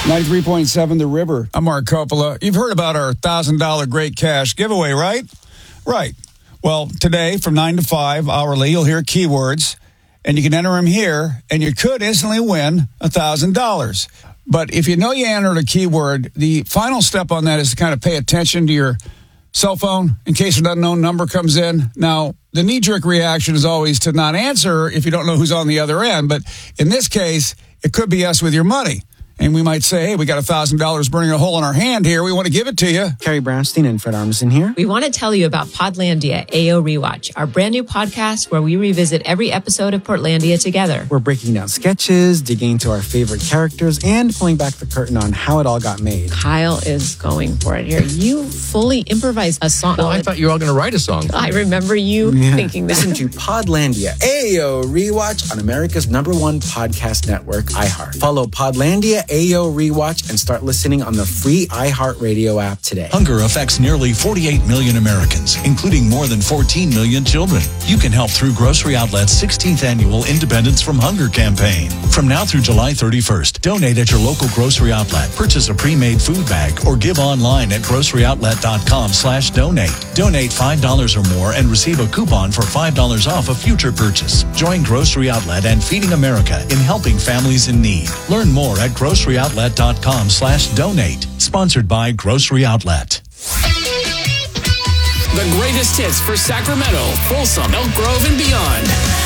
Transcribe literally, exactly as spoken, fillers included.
ninety-three point seven The River. I'm Mark Coppola. You've heard about our one thousand dollars Great Cash giveaway, right? Right. Well, today from nine to five hourly, you'll hear keywords, and you can enter them here, and you could instantly win one thousand dollars. But if you know you entered a keyword, the final step on that is to kind of pay attention to your cell phone in case an unknown number comes in. Now, the knee-jerk reaction is always to not answer if you don't know who's on the other end. But in this case, it could be us with your money. And we might say, hey, we got one thousand dollars burning a hole in our hand here. We want to give it to you. Carrie Brownstein and Fred Armisen here. We want to tell you about Podlandia A O Rewatch, our brand new podcast where we revisit every episode of Portlandia together. We're breaking down sketches, digging into our favorite characters, and pulling back the curtain on how it all got made. Kyle is going for it here. You fully improvised a song. Well, I thought you were all going to write a song. I remember you yeah. thinking that. Listen to Podlandia A O Rewatch on America's number one podcast network, iHeart. Follow Podlandia A O Rewatch and start listening on the free iHeartRadio app today. Hunger affects nearly forty-eight million Americans, including more than fourteen million children. You can help through Grocery Outlet's sixteenth annual Independence from Hunger campaign. From now through July thirty-first, donate at your local grocery outlet, purchase a pre-made food bag, or give online at groceryoutlet.com slash donate. Donate five dollars or more and receive a coupon for five dollars off a future purchase. Join Grocery Outlet and Feeding America in helping families in need. Learn more at groceryoutlet.com slash donate. Sponsored by Grocery Outlet. The greatest hits for Sacramento, Folsom, Elk Grove, and beyond.